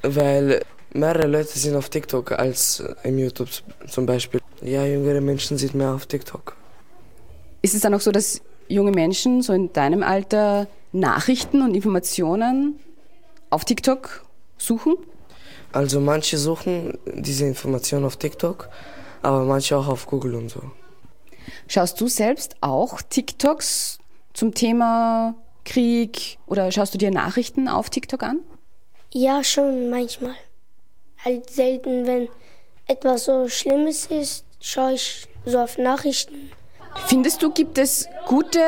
weil mehrere Leute sind auf TikTok als im YouTube zum Beispiel. Ja, jüngere Menschen sind mehr auf TikTok. Ist es dann auch so, dass junge Menschen so in deinem Alter Nachrichten und Informationen auf TikTok suchen? Also manche suchen diese Informationen auf TikTok, aber manche auch auf Google und so. Schaust du selbst auch TikToks zum Thema Krieg oder schaust du dir Nachrichten auf TikTok an? Ja, schon manchmal. Halt selten, wenn etwas so Schlimmes ist, schaue ich so auf Nachrichten. Findest du, gibt es gute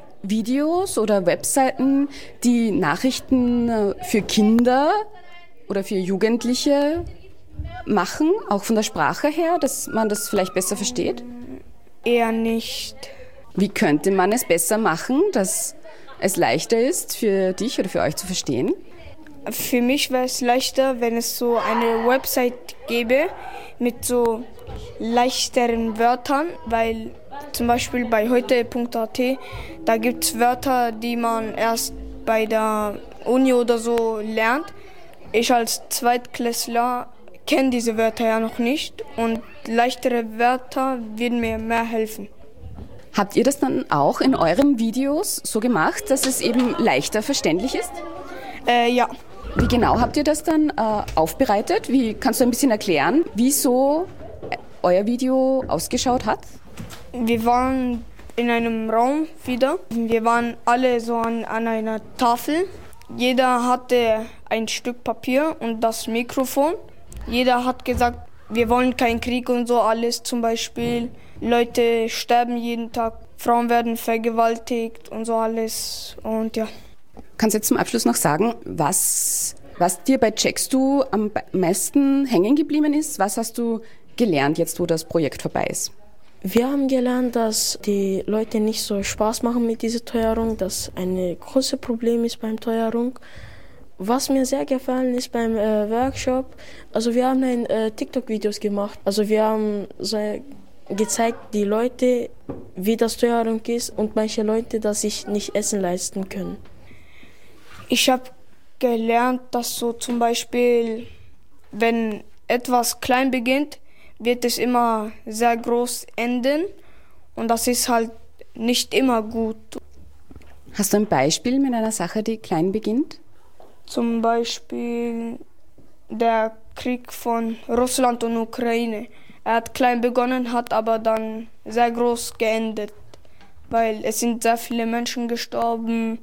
Videos oder Webseiten, die Nachrichten für Kinder oder für Jugendliche machen, auch von der Sprache her, dass man das vielleicht besser versteht? Eher nicht. Wie könnte man es besser machen, dass es leichter ist für dich oder für euch zu verstehen? Für mich wäre es leichter, wenn es so eine Website gäbe mit so leichteren Wörtern, weil zum Beispiel bei heute.at, da gibt es Wörter, die man erst bei der Uni oder so lernt. Ich als Zweitklässler kenne diese Wörter ja noch nicht und leichtere Wörter würden mir mehr helfen. Habt ihr das dann auch in euren Videos so gemacht, dass es eben leichter verständlich ist? Ja. Wie genau habt ihr das dann aufbereitet? Wie kannst du ein bisschen erklären, wieso euer Video ausgeschaut hat? Wir waren in einem Raum wieder. Wir waren alle so an einer Tafel. Jeder hatte ein Stück Papier und das Mikrofon. Jeder hat gesagt, wir wollen keinen Krieg und so alles. Zum Beispiel, Leute sterben jeden Tag, Frauen werden vergewaltigt und so alles. Und ja. Kannst du jetzt zum Abschluss noch sagen, was dir bei Checkst Du am meisten hängen geblieben ist? Was hast du gelernt jetzt, wo das Projekt vorbei ist? Wir haben gelernt, dass die Leute nicht so Spaß machen mit dieser Teuerung, dass ein großes Problem ist beim Teuerung. Was mir sehr gefallen ist beim Workshop, also wir haben TikTok-Videos gemacht. Also wir haben so gezeigt, die Leute, wie das Teuerung ist und manche Leute, dass sich nicht Essen leisten können. Ich habe gelernt, dass so zum Beispiel, wenn etwas klein beginnt, wird es immer sehr groß enden und das ist halt nicht immer gut. Hast du ein Beispiel mit einer Sache, die klein beginnt? Zum Beispiel der Krieg von Russland und Ukraine. Er hat klein begonnen, hat aber dann sehr groß geendet, weil es sind sehr viele Menschen gestorben,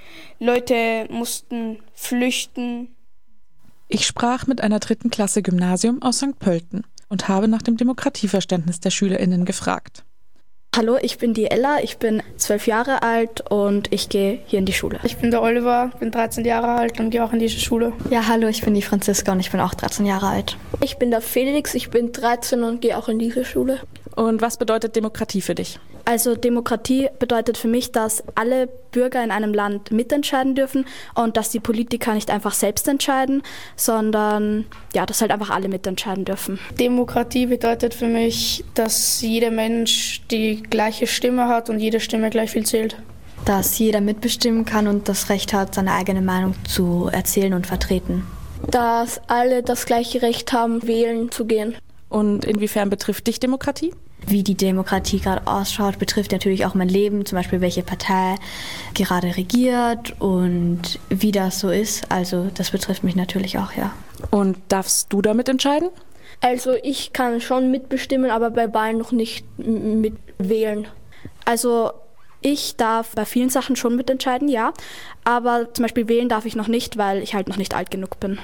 Leute mussten flüchten. Ich sprach mit einer 3. Klasse Gymnasium aus St. Pölten und habe nach dem Demokratieverständnis der SchülerInnen gefragt. Hallo, ich bin die Ella, ich bin 12 Jahre alt und ich gehe hier in die Schule. Ich bin der Oliver, bin 13 Jahre alt und gehe auch in diese Schule. Ja, hallo, ich bin die Franziska und ich bin auch 13 Jahre alt. Ich bin der Felix, ich bin 13 und gehe auch in diese Schule. Und was bedeutet Demokratie für dich? Also Demokratie bedeutet für mich, dass alle Bürger in einem Land mitentscheiden dürfen und dass die Politiker nicht einfach selbst entscheiden, sondern ja, dass halt einfach alle mitentscheiden dürfen. Demokratie bedeutet für mich, dass jeder Mensch die gleiche Stimme hat und jede Stimme gleich viel zählt. Dass jeder mitbestimmen kann und das Recht hat, seine eigene Meinung zu erzählen und vertreten. Dass alle das gleiche Recht haben, wählen zu gehen. Und inwiefern betrifft dich Demokratie? Wie die Demokratie gerade ausschaut, betrifft natürlich auch mein Leben, zum Beispiel welche Partei gerade regiert und wie das so ist. Also das betrifft mich natürlich auch, ja. Und darfst du damit entscheiden? Also ich kann schon mitbestimmen, aber bei Wahlen noch nicht mitwählen. Also ich darf bei vielen Sachen schon mitentscheiden, ja. Aber zum Beispiel wählen darf ich noch nicht, weil ich halt noch nicht alt genug bin.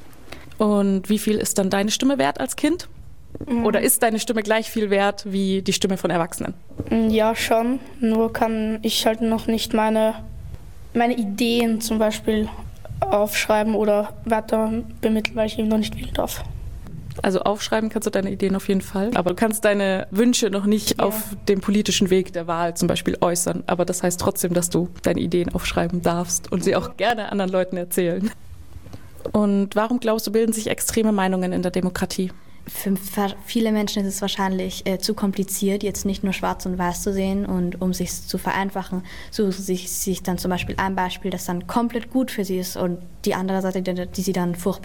Und wie viel ist dann deine Stimme wert als Kind? Oder ist deine Stimme gleich viel wert wie die Stimme von Erwachsenen? Ja, schon. Nur kann ich halt noch nicht meine Ideen zum Beispiel aufschreiben oder weiter bemitteln, weil ich eben noch nicht wählen darf. Also aufschreiben kannst du deine Ideen auf jeden Fall, aber du kannst deine Wünsche noch nicht auf dem politischen Weg der Wahl zum Beispiel äußern. Aber das heißt trotzdem, dass du deine Ideen aufschreiben darfst und sie auch gerne anderen Leuten erzählen. Und warum glaubst du, bilden sich extreme Meinungen in der Demokratie? Für viele Menschen ist es wahrscheinlich zu kompliziert, jetzt nicht nur schwarz und weiß zu sehen. Und um sich zu vereinfachen, suchen sie sich dann zum Beispiel ein Beispiel, das dann komplett gut für sie ist und die andere Seite, die sie dann furchtbar